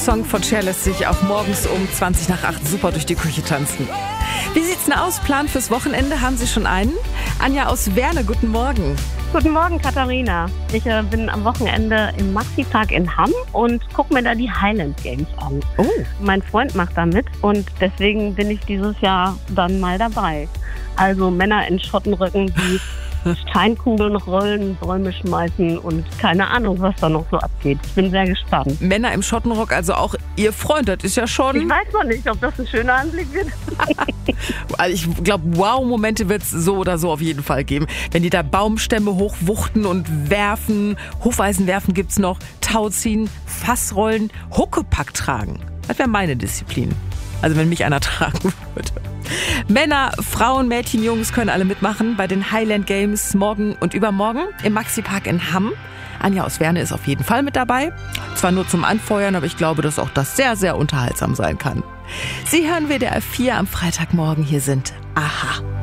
Song von Cher lässt sich auch morgens um 20 nach 8 super durch die Küche tanzen. Wie sieht's denn aus? Plan fürs Wochenende? Haben Sie schon einen? Anja aus Werne, guten Morgen. Guten Morgen, Katharina. Ich bin am Wochenende im Maxi-Park in Hamm und gucke mir da die Highland Games an. Oh. Mein Freund macht da mit und deswegen bin ich dieses Jahr dann mal dabei. Also Männer in Schottenröcken, die Steinkugeln rollen, Bäume schmeißen und keine Ahnung, was da noch so abgeht. Ich bin sehr gespannt. Männer im Schottenrock, also auch Ihr Freund, das ist ja schon... Ich weiß noch nicht, ob das ein schöner Anblick wird. Also ich glaube, Wow-Momente wird es so oder so auf jeden Fall geben. Wenn die da Baumstämme hochwuchten und werfen, Hufeisen werfen gibt's noch, Tau ziehen, Fassrollen, Huckepack tragen. Das wäre meine Disziplin. Also wenn mich einer tragen würde. Männer, Frauen, Mädchen, Jungs können alle mitmachen bei den Highland Games morgen und übermorgen im Maxi-Park in Hamm. Anja aus Werne ist auf jeden Fall mit dabei. Zwar nur zum Anfeuern, aber ich glaube, dass auch das sehr, sehr unterhaltsam sein kann. Sie hören WDR 4 am Freitagmorgen. Hier sind Aha.